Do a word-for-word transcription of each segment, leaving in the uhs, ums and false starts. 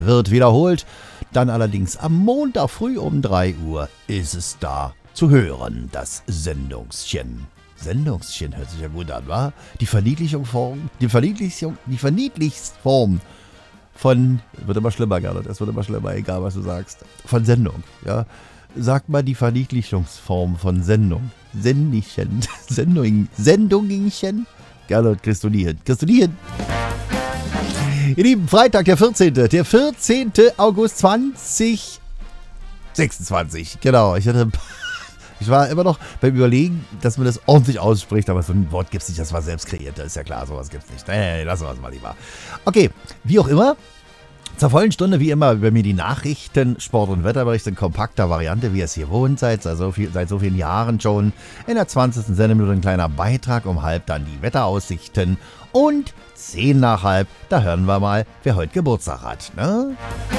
wird wiederholt. Dann allerdings am Montag früh um drei Uhr ist es da zu hören, das Sendungschen. Sendungschen hört sich ja gut an, wa? Die Verniedlichung Form, die Verniedlichung, die Verniedlichungsform von, wird immer schlimmer, Gernot, es wird immer schlimmer, egal was du sagst, von Sendung, ja. Sag mal die Verniedlichungsform von Sendung. Sendischen, Sendung, Sendungchen. Gernot, kriegst du nie hin, kriegst du nie hin. Ihr Lieben, Freitag, der vierzehnte Der vierzehnte August zwanzig sechsundzwanzig. Genau, ich hatte... Ich war immer noch beim Überlegen, dass man das ordentlich ausspricht, aber so ein Wort gibt es nicht, das war selbst kreiert, das ist ja klar, sowas gibt es nicht. Nee, lassen wir es mal lieber. Okay, wie auch immer, zur vollen Stunde wie immer über mir die Nachrichten, Sport- und Wetterberichte in kompakter Variante, wie ihr es hier wohnt, seit so, viel, seit so vielen Jahren schon. In der zwanzigsten Sendeminute ein kleiner Beitrag, um halb dann die Wetteraussichten und zehn nach halb, da hören wir mal, wer heute Geburtstag hat, ne?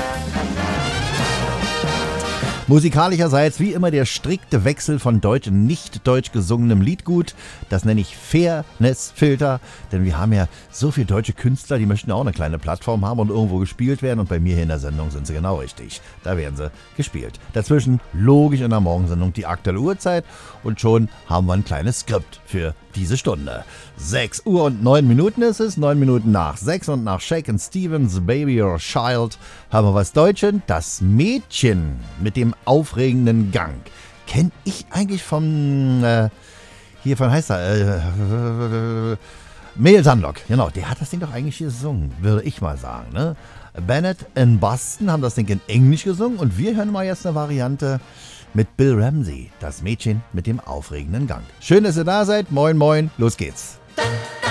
Musikalischerseits wie immer der strikte Wechsel von deutsch und nicht deutsch gesungenem Liedgut. Das nenne ich Fairness-Filter, denn wir haben ja so viele deutsche Künstler, die möchten auch eine kleine Plattform haben und irgendwo gespielt werden. Und bei mir hier in der Sendung sind sie genau richtig. Da werden sie gespielt. Dazwischen logisch in der Morgensendung die aktuelle Uhrzeit und schon haben wir ein kleines Skript für diese Stunde. sechs Uhr und neun Minuten ist es, neun Minuten nach sechs und nach Shakin' Stevens Baby or Child haben wir was Deutsches. Das Mädchen mit dem aufregenden Gang. Kenn ich eigentlich von, äh, hier von heißt er, äh, Mel Sandlock. Genau, der hat das Ding doch eigentlich hier gesungen, würde ich mal sagen, ne? Bennett in Boston haben das Ding in Englisch gesungen und wir hören mal jetzt eine Variante mit Bill Ramsey, das Mädchen mit dem aufregenden Gang. Schön, dass ihr da seid. Moin, moin, los geht's.